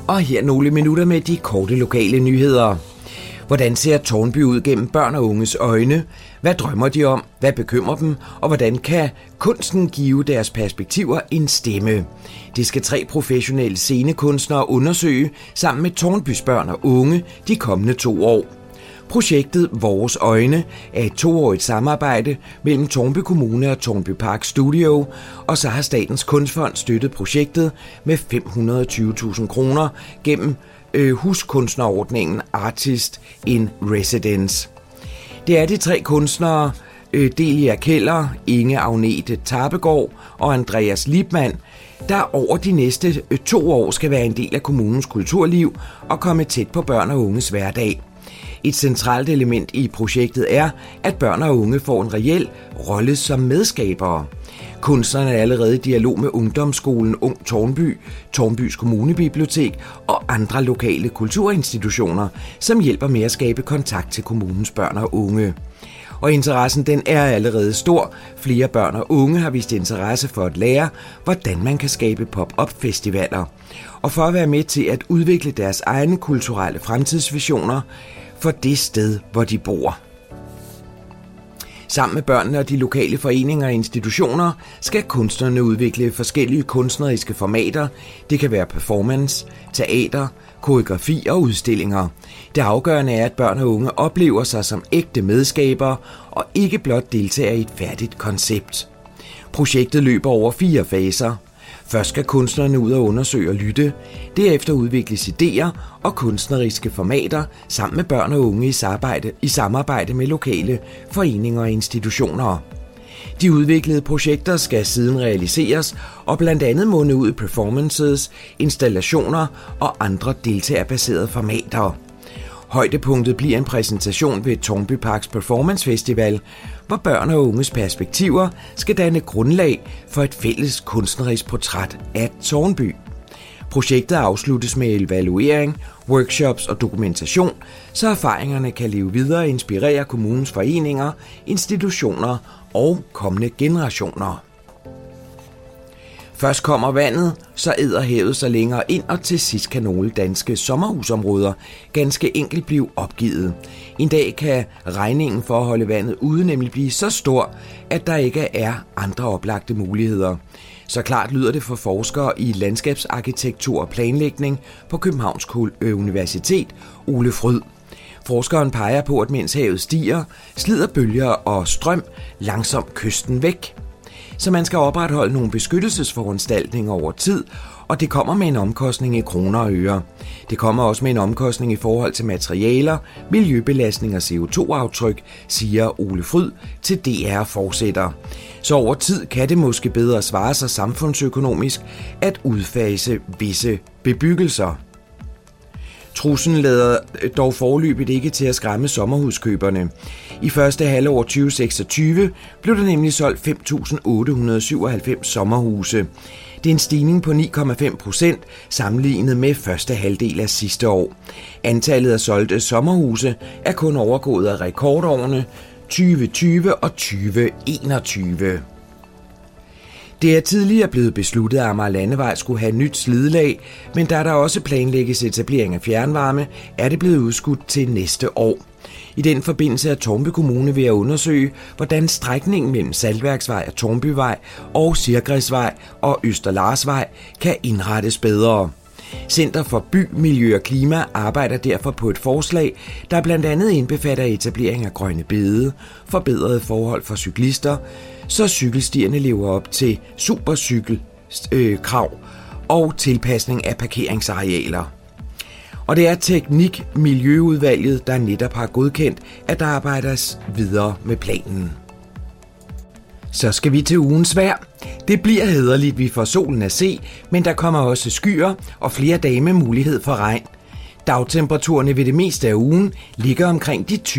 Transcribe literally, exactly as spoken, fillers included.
Og her nogle minutter med de korte lokale nyheder. Hvordan ser Tårnby ud gennem børn og unges øjne? Hvad drømmer de om? Hvad bekymrer dem? Og hvordan kan kunsten give deres perspektiver en stemme? Det skal tre professionelle scenekunstnere undersøge sammen med Tårnbys børn og unge de kommende to år. Projektet Vores Øjne er et toårigt samarbejde mellem Tårnby Kommune og Tårnby Park Studio, og så har Statens Kunstfond støttet projektet med fem hundrede og tyve tusind kroner gennem øh, huskunstnerordningen Artist in Residence. Det er de tre kunstnere, øh, Delia Keller, Inge Agnete Tarpegård og Andreas Liebmann, der over de næste øh, to år skal være en del af kommunens kulturliv og komme tæt på børn og unges hverdag. Et centralt element i projektet er, at børn og unge får en reel rolle som medskabere. Kunstnerne er allerede i dialog med Ungdomsskolen Ung Tårnby, Tårnbys Kommunebibliotek og andre lokale kulturinstitutioner, som hjælper med at skabe kontakt til kommunens børn og unge. Og interessen den er allerede stor. Flere børn og unge har vist interesse for at lære, hvordan man kan skabe pop-up-festivaler. Og for at være med til at udvikle deres egne kulturelle fremtidsvisioner for det sted, hvor de bor. Sammen med børnene og de lokale foreninger og institutioner skal kunstnerne udvikle forskellige kunstneriske formater. Det kan være performance, teater, koreografi og udstillinger. Det afgørende er, at børn og unge oplever sig som ægte medskabere og ikke blot deltager i et færdigt koncept. Projektet løber over fire faser. Først skal kunstnerne ud og undersøge og lytte. Derefter udvikles idéer og kunstneriske formater sammen med børn og unge i samarbejde, i samarbejde med lokale foreninger og institutioner. De udviklede projekter skal siden realiseres og blandt andet munde ud i performances, installationer og andre deltagerbaserede formater. Højdepunktet bliver en præsentation ved Tårnby Parks Performance Festival, hvor børn og unges perspektiver skal danne grundlag for et fælles kunstnerisk portræt af Tårnby. Projektet afsluttes med evaluering, workshops og dokumentation, så erfaringerne kan leve videre og inspirere kommunens foreninger, institutioner og kommende generationer. Først kommer vandet, så æder havet sig længere ind, og til sidst kan nogle danske sommerhusområder ganske enkelt blive opgivet. En dag kan regningen for at holde vandet ude nemlig blive så stor, at der ikke er andre oplagte muligheder. Så klart lyder det for forskere i landskabsarkitektur og planlægning på Københavns Universitet, Ole Fryd. Forskeren peger på, at mens havet stiger, slider bølger og strøm langsomt kysten væk. Så man skal opretholde nogle beskyttelsesforanstaltninger over tid, og det kommer med en omkostning i kroner og øre. Det kommer også med en omkostning i forhold til materialer, miljøbelastning og C O to aftryk, siger Ole Fryd til D R fortsætter. Så over tid kan det måske bedre svare sig samfundsøkonomisk at udfase visse bebyggelser. Truslen lader dog foreløbigt ikke til at skræmme sommerhuskøberne. I første halvår tyve seksogtyve blev der nemlig solgt fem tusind otte hundrede og syvoghalvfems sommerhuse. Det er en stigning på ni komma fem procent sammenlignet med første halvdel af sidste år. Antallet af solgte sommerhuse er kun overgået af rekordårene tyve tyve og tyve enogtyve. Det er tidligere blevet besluttet, at Amager Landevej skulle have nyt slidelag, men da der også planlægges etablering af fjernvarme, er det blevet udskudt til næste år. I den forbindelse er Tårnby Kommune ved at undersøge, hvordan strækningen mellem Saltværksvej og Tårnbyvej og Sirgræsvej og Østerlarsvej kan indrettes bedre. Center for By, Miljø og Klima arbejder derfor på et forslag, der blandt andet indbefatter etablering af grønne bede, forbedrede forhold for cyklister, så cykelstierne lever op til supercykelkrav og tilpasning af parkeringsarealer. Og det er Teknik-Miljøudvalget, der netop har godkendt, at der arbejdes videre med planen. Så skal vi til ugens vejr. Det bliver hæderligt, vi får solen at se, men der kommer også skyer og flere dage med mulighed for regn. Dagtemperaturerne ved det meste af ugen ligger omkring de tyve